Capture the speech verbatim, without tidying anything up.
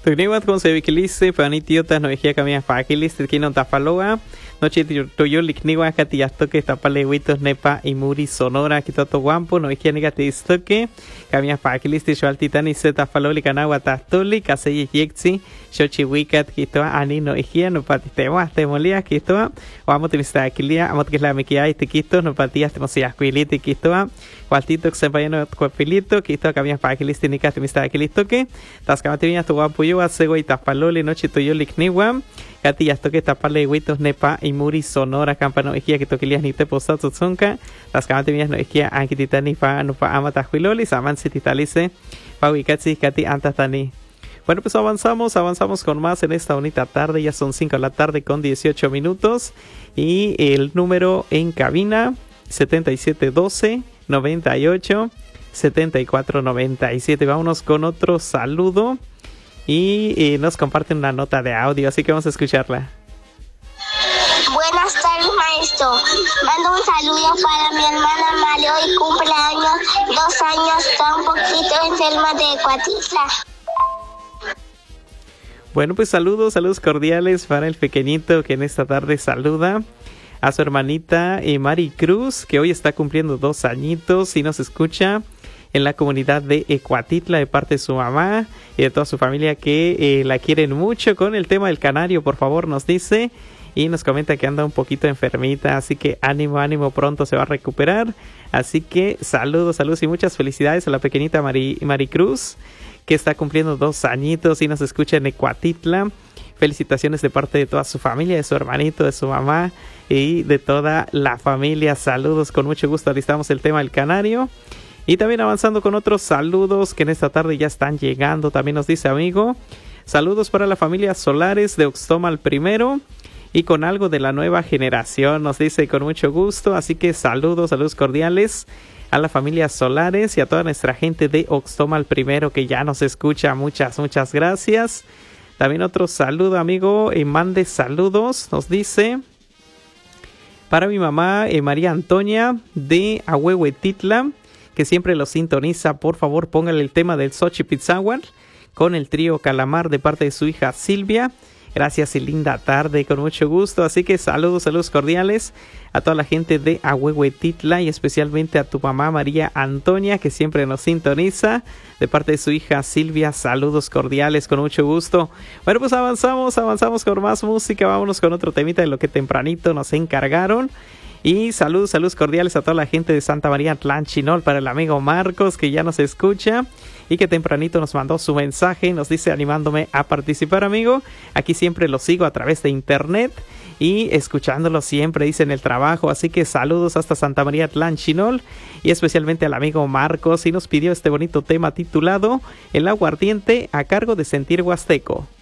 Tugniwat con sevikiliste, panitiotas, no ejía camia fakiliste, kino tafaloa, noche tuyo likniwa, katiastoque, tapalehuitos, nepa, y muri, sonora, kitoto guampo, no ejía negatistoque, camia fakiliste, shoaltitani, setafaloli, canagua, tastoli, caseyi yexi, shochiwikat, kitoa, ani, no ejía, no patitewa, temolía, kitoa, o amo timista aquilia, amo que la mequia y tiquito, no patías, temosias cuilite, kitoa, Waltito que se vaya no cuapilito, que esto cambias para que liste ni que me está aquí listo que tascamate viña tu guapo yo hace güey tapalole noche tu yo likniwa Kati ya toque tapale güitos nepa y muri sonora campano equia que toquilías ni te posta tuzunca tascamate viña no equia anki titani pa no pa amata juiloli saman si titalice pa wikatsi kati antatani. Bueno, pues avanzamos, avanzamos con más en esta bonita tarde, ya son cinco de la tarde con dieciocho minutos y el número en cabina setenta y siete doce noventa y ocho setenta y cuatro noventa y siete. Vámonos con otro saludo y, y nos comparten una nota de audio, así que vamos a escucharla. Buenas tardes, maestro. Mando un saludo para mi hermana Mario y cumpleaños, dos años, está un poquito enferma de Cuatitla. Bueno, pues saludos, saludos cordiales para el pequeñito que en esta tarde saluda a su hermanita eh, Mari Cruz, que hoy está cumpliendo dos añitos y nos escucha en la comunidad de Ecuatitla de parte de su mamá y de toda su familia que eh, la quieren mucho con el tema del canario, por favor, nos dice y nos comenta que anda un poquito enfermita, así que ánimo, ánimo, pronto se va a recuperar, así que saludos, saludos y muchas felicidades a la pequeñita Mari, Mari Cruz, que está cumpliendo dos añitos y nos escucha en Ecuatitla. Felicitaciones de parte de toda su familia, de su hermanito, de su mamá y de toda la familia. Saludos, con mucho gusto alistamos el tema del canario. Y también avanzando con otros saludos que en esta tarde ya están llegando. También nos dice amigo, saludos para la familia Solares de Oxtomal primero y con algo de la nueva generación. Nos dice con mucho gusto, así que saludos, saludos cordiales a la familia Solares y a toda nuestra gente de Oxtomal primero que ya nos escucha. Muchas, muchas gracias. También otro saludo, amigo, y mande saludos, nos dice, para mi mamá eh, María Antonia de Ahuehuetitla, que siempre lo sintoniza. Por favor, póngale el tema del Xochipitzahuatl con el trío Calamar de parte de su hija Silvia. Gracias y linda tarde, con mucho gusto. Así que saludos, saludos cordiales a toda la gente de Ahuehuetitla y especialmente a tu mamá María Antonia, que siempre nos sintoniza. De parte de su hija Silvia, saludos cordiales, con mucho gusto. Bueno, pues avanzamos, avanzamos con más música. Vámonos con otro temita de lo que tempranito nos encargaron. Y saludos, saludos cordiales a toda la gente de Santa María Tlanchinol, para el amigo Marcos que ya nos escucha y que tempranito nos mandó su mensaje, nos dice animándome a participar, amigo. Aquí siempre lo sigo a través de internet y escuchándolo siempre, dice, en el trabajo. Así que saludos hasta Santa María Tlanchinol y especialmente al amigo Marcos, y nos pidió este bonito tema titulado El aguardiente a cargo de Sentir Huasteco.